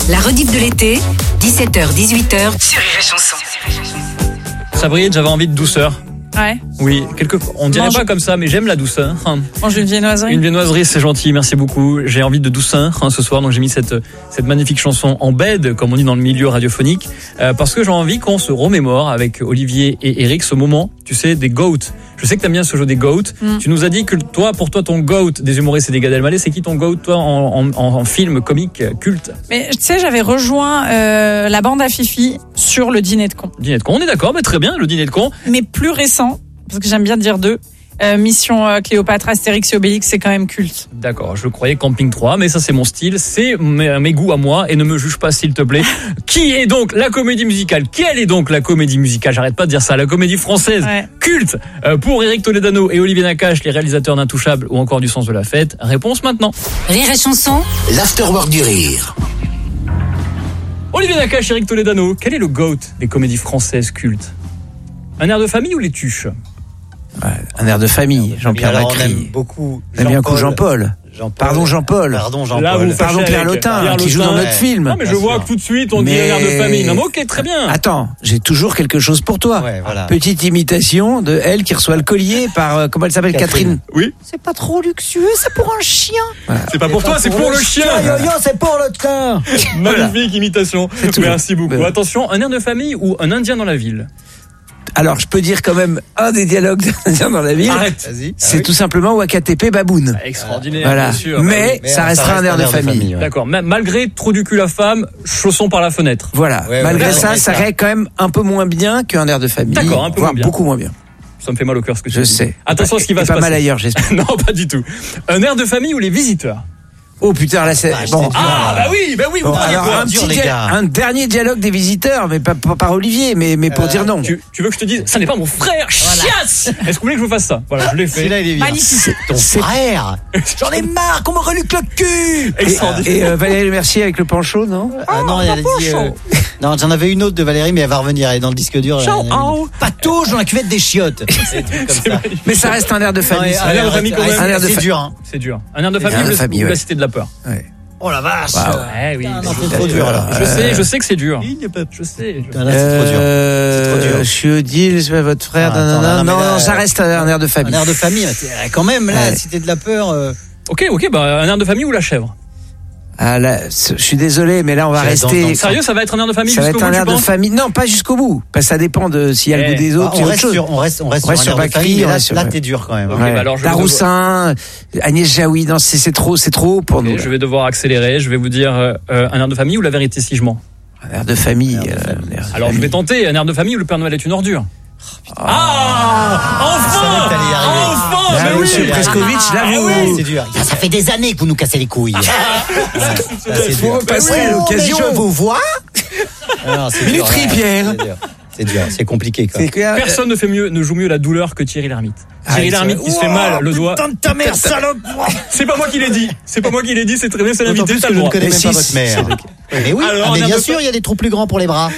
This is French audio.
La rediff de l'été, 17h-18h sur Rire et Chanson. Sabrine, j'avais envie de douceur. Ouais. Oui, on dirait pas comme ça, mais j'aime la douceur. Mange une viennoiserie. Une viennoiserie, c'est gentil, merci beaucoup. J'ai envie de douceur ce soir, donc j'ai mis cette magnifique chanson en bed, comme on dit dans le milieu radiophonique, parce que j'ai envie qu'on se remémore avec Olivier et Eric ce moment, tu sais, des GOAT. Je sais que t'aimes bien ce jeu des GOAT. Tu nous as dit que pour toi, ton GOAT des humoristes, c'est des Gad Elmaleh. C'est qui ton GOAT, toi, en film comique culte? Mais tu sais, j'avais rejoint la bande à Fifi sur le dîner de con. Dîner de con, on est d'accord, mais très bien, le dîner de con. Mais plus récent, parce que j'aime bien dire deux. Mission Cléopâtre, Astérix et Obélix, c'est quand même culte. D'accord, je croyais Camping 3, mais ça c'est mon style, c'est mes goûts à moi, et ne me juge pas s'il te plaît. Qui est donc la comédie musicale? Quelle est donc la comédie musicale? J'arrête pas de dire ça, la comédie française culte pour Eric Toledano et Olivier Nakache, les réalisateurs d'Intouchables ou encore du Sens de la Fête. Réponse maintenant. Rire et Chanson, l'afterwork du rire. Olivier Nakache, Eric Toledano, quel est le GOAT des comédies françaises cultes? Un air de famille ou les Tuches? Ouais, un air de famille, Jean-Pierre Alors, Bacri. on aime beaucoup On aime bien coup Jean-Paul. Pardon Jean-Paul. Pardon Pierre Lotin, qui joue dans notre film. Non mais je vois que tout de suite on dit un air de famille. Non mais ok, très bien. Attends, j'ai toujours quelque chose pour toi. Ouais, voilà. Petite imitation de elle qui reçoit le collier par, comment elle s'appelle, Catherine. Oui. C'est pas trop luxueux, c'est pour un chien. Voilà. C'est pas pour toi, c'est pour le chien. Yo, c'est pour le chien. Magnifique imitation. Merci beaucoup. Voilà. Attention, un air de famille ou un Indien dans la ville? Alors, je peux dire quand même un des dialogues d'Indien dans la ville. Arrête. C'est tout simplement Wakatepe Baboun. Extraordinaire, Voilà. bien sûr. Mais ça restera un air de famille. ouais. D'accord. Malgré trop du cul la femme, chaussons par la fenêtre. Voilà. Ouais, Malgré ouais, ça, ouais, ça reste quand même un peu moins bien qu'un air de famille. D'accord, un peu voire moins bien. beaucoup moins bien. Ça me fait mal au cœur ce que tu Je dis. sais. Attention à ce qui va Et se passer. pas mal ailleurs, j'espère. Non, pas du tout. Un air de famille ou les visiteurs? Oh putain, là c'est bon. Ah bah oui, vous Bon, croyez alors, quoi? un dernier dialogue des visiteurs, mais pas par Olivier, mais pour dire non. Tu veux que je te dise, ça n'est pas mon frère, chiasse! Est-ce que vous voulez que je vous fasse ça? Voilà, je l'ai fait. Celui-là, il est bien. Magnifique. Ton frère. J'en ai marre qu'on me reluque le cul. Et Valérie Mercier avec le pancho, non? Non, elle a dit. Non, j'en avais une autre de Valérie, mais elle va revenir. Elle est dans le disque dur. Pas touche dans la cuvette des chiottes. Mais ça reste un air de famille. Un air de famille quand même. Un air de C'est famille. dur. Hein. C'est dur. Un air de Un air de famille, famille, ou ouais. la cité de la peur. Ouais. Oh la vache. Ouais, oui. Non, c'est trop dur là. Je sais que c'est dur. Je sais. Là, c'est trop dur. C'est trop dur. Je suis Odile, c'est votre frère. Non, ça reste un air de famille. Un air de famille, quand même, là, Ouais. cité de la peur. Ok, bah un air de famille ou la chèvre? Ah là, je suis désolé, mais là on va rester. Sérieux, ça va être un air de famille Ça va jusqu'au être bout, un air tu de penses? famille. Non, pas jusqu'au bout. Parce que ça dépend de s'il y a le goût des autres. On reste sur un air de Bacri, famille, mais on là, reste t'es dur quand même. Ok, Ouais. bah alors, je vais Daroussin, Agnès Jaoui, non, c'est trop haut pour nous. Je vais devoir accélérer. Je vais vous dire un air de famille ou la vérité si je mens. Un air de famille. Alors je vais tenter un air de famille où le Père Noël est une ordure. Je savais que t'allais y arriver. Enfin, Ah, mais monsieur oui. Preskovitch, là, vous. C'est dur. Ça fait des années que vous nous cassez les couilles. C'est Vous dur. repasserez à Mais l'occasion. je vous vois. Non, c'est dur, Minuterie, ouais. Pierre. C'est dur, c'est compliqué quoi. C'est que- Personne ne joue mieux la douleur que Thierry Lhermitte. Ah, Thierry c'est Lhermitte vrai. qui se fait mal le doigt. Putain de ta mère, salope. C'est pas moi qui l'ai dit. C'est très bien, c'est D'autant l'invité, plus t'as que le je ne droit. connais même Mais pas si, votre mère. c'est- Mais oui, Alors, mais un air bien de sûr, il y a des trous plus grands pour les bras.